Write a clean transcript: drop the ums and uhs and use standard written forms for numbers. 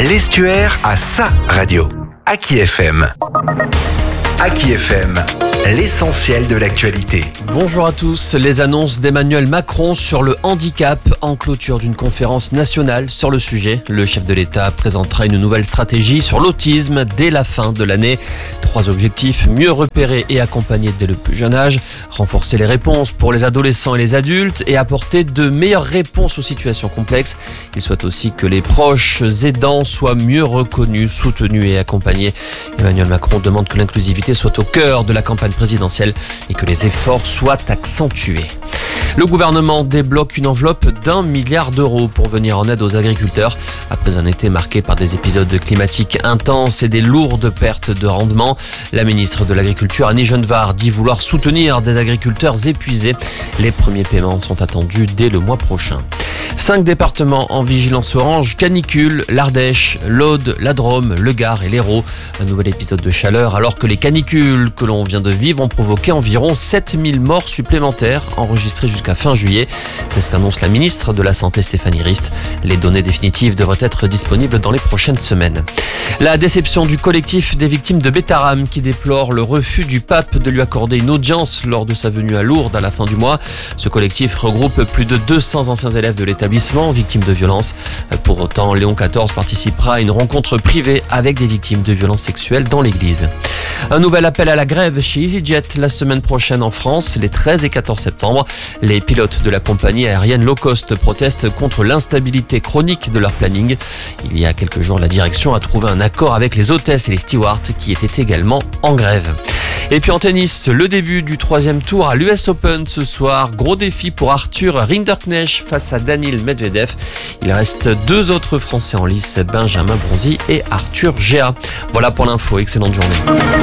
L'Estuaire a sa radio. Aki FM. Aki FM, l'essentiel de l'actualité. Bonjour à tous. Les annonces d'Emmanuel Macron sur le handicap en clôture d'une conférence nationale sur le sujet. Le chef de l'État présentera une nouvelle stratégie sur l'autisme dès la fin de l'année. 3 objectifs: mieux repérer et accompagner dès le plus jeune âge, renforcer les réponses pour les adolescents et les adultes et apporter de meilleures réponses aux situations complexes. Il souhaite aussi que les proches aidants soient mieux reconnus, soutenus et accompagnés. Emmanuel Macron demande que l'inclusivité soit au cœur de la campagne présidentielle et que les efforts soient accentués. Le gouvernement débloque une enveloppe d'1 milliard d'euros pour venir en aide aux agriculteurs. Après un été marqué par des épisodes climatiques intenses et des lourdes pertes de rendement, la ministre de l'Agriculture, Annie Genevard, dit vouloir soutenir des agriculteurs épuisés. Les premiers paiements sont attendus dès le mois prochain. 5 départements en vigilance orange canicule: l'Ardèche, l'Aude, la Drôme, le Gard et l'Hérault. Un nouvel épisode de chaleur alors que les canicules que l'on vient de vivre ont provoqué environ 7000 morts supplémentaires enregistrées jusqu'à fin juillet. C'est ce qu'annonce la ministre de la Santé, Stéphanie Rist. Les données définitives devraient être disponibles dans les prochaines semaines. La déception du collectif des victimes de Betaram qui déplore le refus du pape de lui accorder une audience lors de sa venue à Lourdes à la fin du mois. Ce collectif regroupe plus de 200 anciens élèves de l'établissement victimes de violences. Pour autant, Léon XIV participera à une rencontre privée avec des victimes de violences sexuelles dans l'église. Un nouvel appel à la grève chez EasyJet la semaine prochaine en France, les 13 et 14 septembre. Les pilotes de la compagnie aérienne low cost protestent contre l'instabilité chronique de leur planning. Il y a quelques jours, la direction a trouvé un accord avec les hôtesses et les stewards qui étaient également en grève. Et puis en tennis, le début du 3e tour à l'US Open ce soir. Gros défi pour Arthur Rinderknecht face à Daniil Medvedev. Il reste 2 autres Français en lice, Benjamin Bronzi et Arthur Géa. Voilà pour l'info, excellente journée.